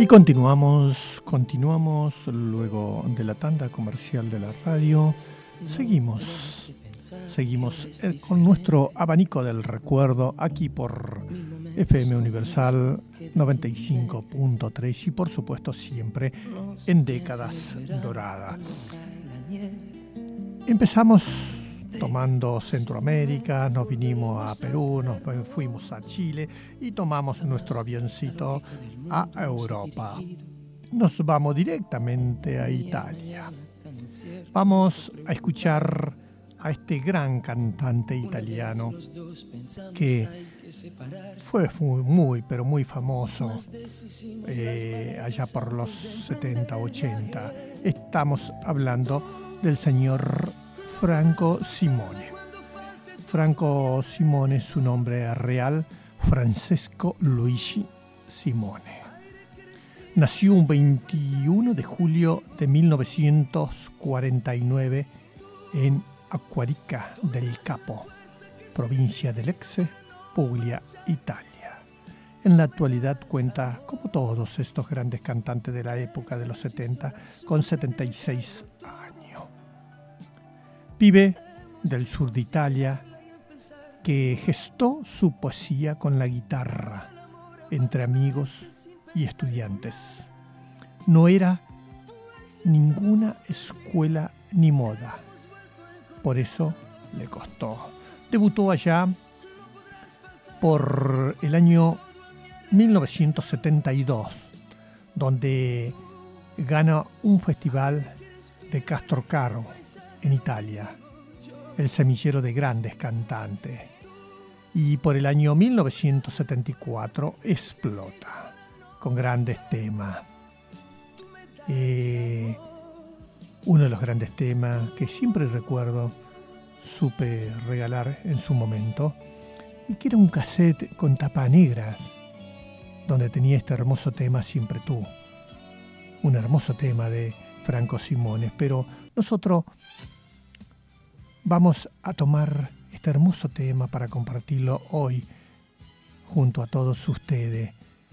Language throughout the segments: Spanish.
Y continuamos luego de la tanda comercial de la radio. Seguimos con nuestro abanico del recuerdo aquí por FM Universal 95.3 y por supuesto siempre en Décadas Doradas. Empezamos tomando Centroamérica, nos vinimos a Perú, nos fuimos a Chile y tomamos nuestro avioncito a Europa. Nos vamos directamente a Italia. Vamos a escuchar a este gran cantante italiano que fue pero muy famoso allá por los 70, 80. Estamos hablando del señor Franco Simone. Franco Simone es su nombre real, Francesco Luigi Simone. Nació un 21 de julio de 1949 en Acquarica del Capo, provincia del Lecce, Puglia, Italia. En la actualidad cuenta, como todos estos grandes cantantes de la época de los 70, con 76 años. Pibe del sur de Italia que gestó su poesía con la guitarra entre amigos y estudiantes. No era ninguna escuela ni moda. Por eso le costó. Debutó allá por el año 1972, donde gana un festival de Castrocaro en Italia, el semillero de grandes cantantes. Y por el año 1974 explota con grandes temas. Uno de los grandes temas que siempre recuerdo, supe regalar en su momento, y que era un cassette con tapa negras, donde tenía este hermoso tema Siempre tú. Un hermoso tema de Franco Simone, pero nosotros vamos a tomar este hermoso tema para compartirlo hoy junto a todos ustedes.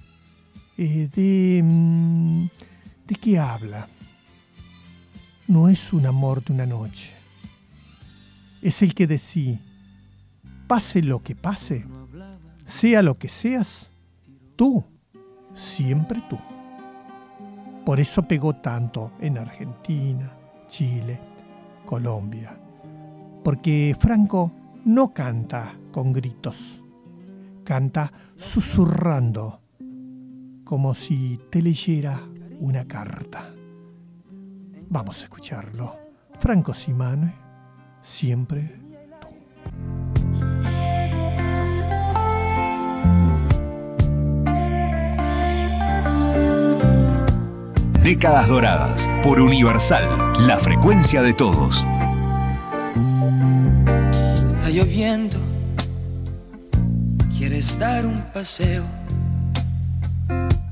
¿De qué habla? No es un amor de una noche. Es el que decís, pase lo que pase, sea lo que seas, tú, siempre tú. Por eso pegó tanto en Argentina, Chile, Colombia. Porque Franco no canta con gritos, canta susurrando, como si te leyera una carta. Vamos a escucharlo. Franco Simone, siempre tú. Décadas Doradas, por Universal, la frecuencia de todos. Está lloviendo, quieres dar un paseo.